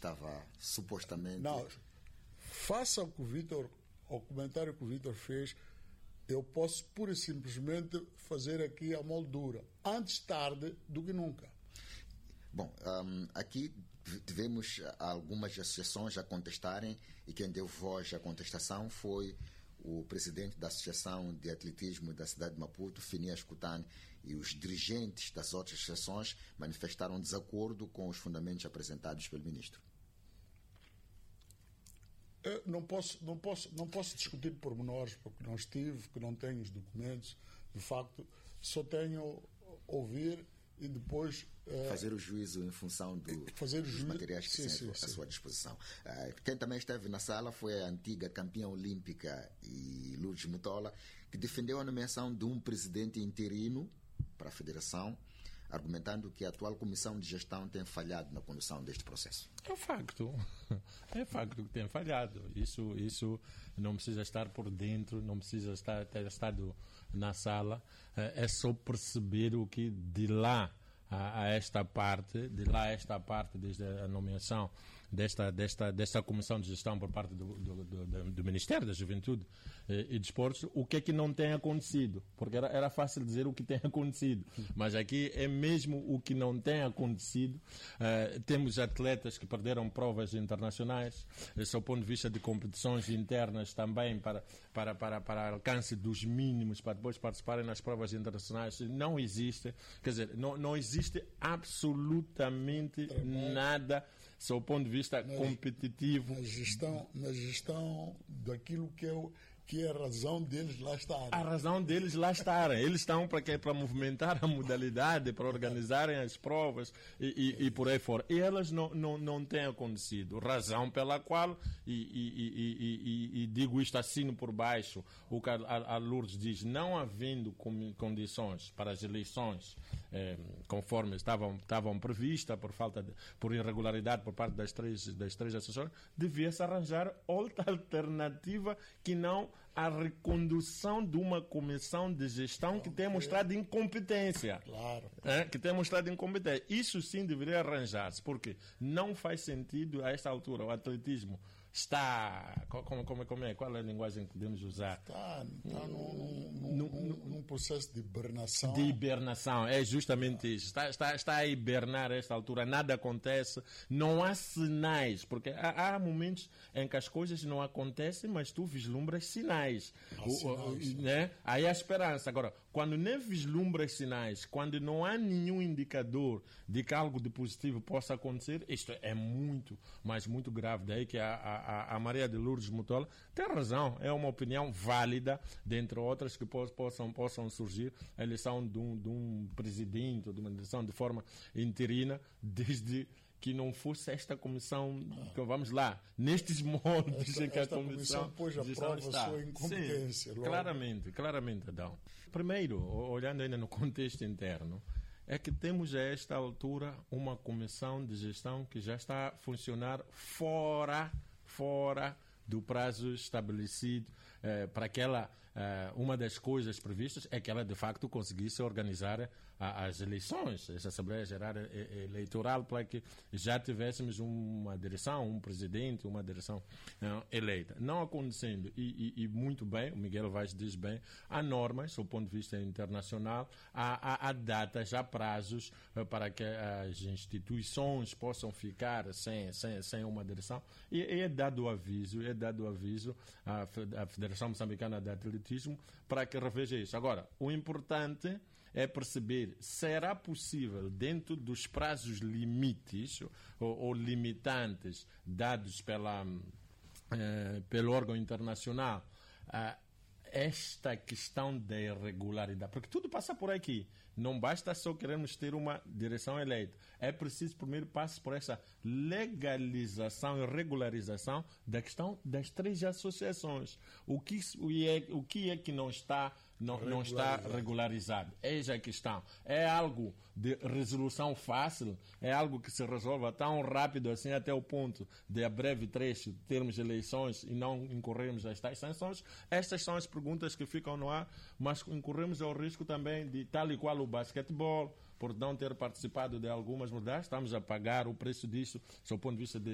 estava supostamente... Não, faça o comentário que o Vítor fez, eu posso pura e simplesmente fazer aqui a moldura. Antes tarde do que nunca. Bom, aqui tivemos algumas associações a contestarem, e quem deu voz à contestação foi o presidente da Associação de Atletismo da cidade de Maputo, Phineas Kutane, e os dirigentes das outras associações manifestaram desacordo com os fundamentos apresentados pelo ministro. Eu não posso discutir pormenores, porque não estive, que não tenho os documentos. De facto, só tenho ouvir e depois... fazer o juízo em função dos materiais que têm à sua disposição. Quem também esteve na sala foi a antiga campeã olímpica e Lourdes Mutola, que defendeu a nomeação de um presidente interino para a federação, argumentando que a atual comissão de gestão tem falhado na condução deste processo. É facto que tem falhado. Isso não precisa estar por dentro, não precisa ter estado na sala, é só perceber o que de lá a esta parte, desde a nomeação desta comissão de gestão por parte do Ministério da Juventude e Desportos, o que é que não tem acontecido, porque era fácil dizer o que tem acontecido, mas aqui é mesmo o que não tem acontecido. Temos atletas que perderam provas internacionais, do ponto de vista de competições internas também, para alcance dos mínimos, para depois participarem nas provas internacionais, não existe, quer dizer, não existe absolutamente nada sob o ponto de vista competitivo. Na gestão daquilo que é a razão deles lá estarem. A razão deles lá estarem. Eles estão para movimentar a modalidade, para organizarem as provas e por aí fora. E elas não têm acontecido. Razão pela qual, e digo isto assino por baixo, o que a Lourdes diz, não havendo condições para as eleições conforme estavam previstas, por irregularidade por parte das três associações, devia-se arranjar outra alternativa que não a recondução de uma comissão de gestão que tem mostrado incompetência. Claro. Que tem mostrado incompetência. Isso sim deveria arranjar-se, porque não faz sentido a esta altura. O atletismo está... Como é? Qual é a linguagem que podemos usar? Está num processo de hibernação. De hibernação, é justamente isso. Está a hibernar a esta altura, nada acontece, não há sinais, porque há momentos em que as coisas não acontecem, mas tu vislumbras sinais. Né? Aí há esperança. Agora, quando nem vislumbras sinais, quando não há nenhum indicador de que algo de positivo possa acontecer, isto é muito, mas muito grave. Daí que a Maria de Lourdes Mutola tem razão, é uma opinião válida, dentre outras que possam surgir, a eleição de um presidente, ou de uma eleição de forma interina, desde que não fosse esta comissão, que vamos lá, nestes moldes em que a comissão pôs a prova a sua incompetência. Sim, claramente, Adão. Primeiro, olhando ainda no contexto interno, é que temos a esta altura uma comissão de gestão que já está a funcionar fora do prazo estabelecido para que ela, uma das coisas previstas é que ela de facto conseguisse organizar as eleições, essa Assembleia Geral Eleitoral, para que já tivéssemos uma direção, um presidente, uma direção eleita. Não acontecendo, e muito bem, o Miguel Vaz diz bem, há normas, do ponto de vista internacional, há datas, há prazos para que as instituições possam ficar sem uma direção, e é dado aviso à Federação Moçambicana de Atletismo para que reveja isso. Agora, o importante é perceber, será possível, dentro dos prazos limites ou limitantes dados pelo órgão internacional, esta questão da irregularidade, porque tudo passa por aqui. Não basta só queremos ter uma direção eleita. É preciso primeiro passar por essa legalização e regularização da questão das três associações. O que é que não está regularizado? Eis a questão. É algo de resolução fácil? É algo que se resolva tão rápido assim até o ponto de, a breve trecho, termos eleições e não incorrermos as tais sanções? Estas são as perguntas que ficam no ar, mas incorremos ao risco também de, tal e qual o basquetebol, por não ter participado de algumas modalidades, estamos a pagar o preço disso, do ponto de vista de